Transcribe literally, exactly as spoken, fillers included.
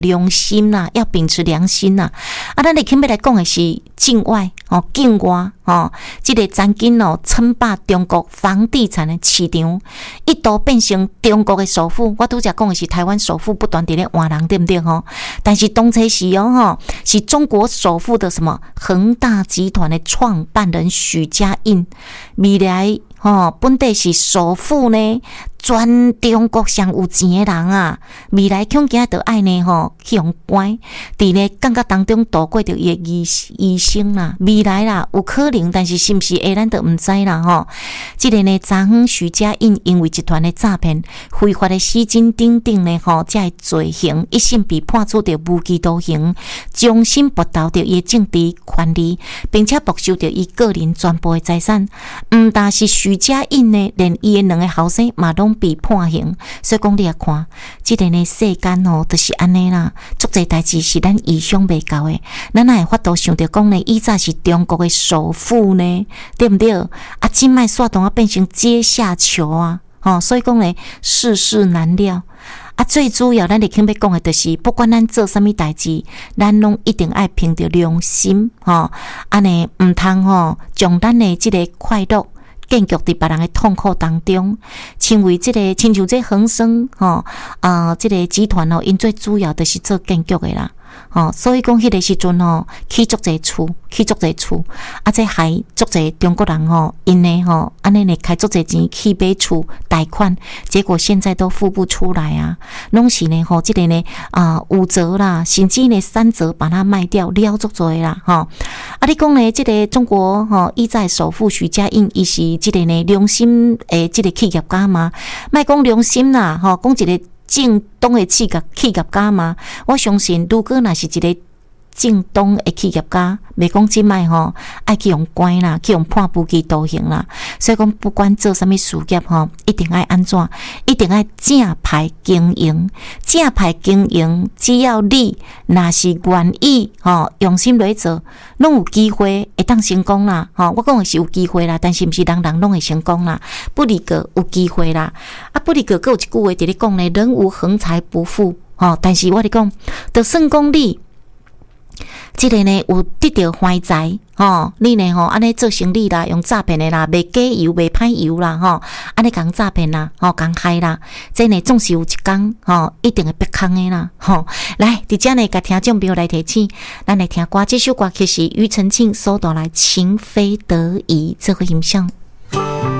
良心啦，要秉持良心啦。啊，咱嚟今要来讲的是境外哦，境外哦，这个曾经哦称霸中国房地产的市场，一度变成中国的首富。我拄则讲的是台湾首富不断地咧换人，对不对吼？但是当初是哦吼，是中国首富的什么恒大集团的创办人许家印，未来吼本地是首富呢。全中国上有钱的人啊，未来恐惊着爱呢吼去用关，伫咧感觉当中度过着伊的医医生啦，未来啦有可能，但是是毋是会咱都毋知啦吼。即个呢，昨昏许家印因为集团的诈骗、非法的吸金等等呢吼，才会罪行，一审被判处着无期徒刑，终身剥夺着伊的政治权利，并且没收着伊个人全部的财产。毋但是许家印呢，连伊的两个后生嘛拢被判刑，所以讲你也看，这个呢世间哦，就是安尼啦。足侪代志是咱意想未到的，咱哪会法度想着讲呢？以早是中国的首富呢，对不对？啊，今麦煞动啊变成阶下囚啊，哦，所以讲呢，世事难料。啊，最主要咱哋肯要讲的，就是不管咱做什么代志，咱拢一定爱凭着良心，吼、哦，安尼唔通吼，将咱的这个快乐。建构伫别人的痛苦当中，成为这个亲像这恒生吼啊、呃，这个集团哦，因最主要的是做建筑的啦。哦，所以讲迄个时阵吼，起足侪厝，起足侪厝，啊，这害足侪中国人吼，因呢吼，安尼呢开足侪钱去买厝贷款，结果现在都付不出来啊，拢是呢吼，这个呢啊、呃、五折啦，甚至呢三折把它卖掉，了足侪啦，吼。啊，你讲呢，这个中国吼，以在首富许家印，伊是这个呢良心诶，这个企业家嘛，莫讲良心啦，吼，讲一个。正当的企业企业家嘛，我相信如果若是一个正当的企业家，袂讲即摆吼，爱去用关啦，去用判无期徒刑啦。所以讲，不管做啥物事业吼，一定爱安怎，一定爱正派经营。正派经营，只要你若是愿意吼，用心来做，拢有机会会当成功啦。吼，我讲的是有机会啦，但是毋是人人拢会成功啦。不离个有机会啦，啊，不离个佫有一句话伫咧讲呢，人无横财不富。吼，但是我咧讲，就算讲你。这个呢有得到怀财吼，你呢吼安尼做生意啦，用诈骗的啦，卖假油、卖歹油啦吼，安尼讲诈骗啦，吼讲害啦，这呢总是有一天吼一定会逼空的啦吼。来，伫遮呢，甲听众朋友来提醒，咱来听歌，这首歌曲是庾澄庆所带来《情非得已》这个音响。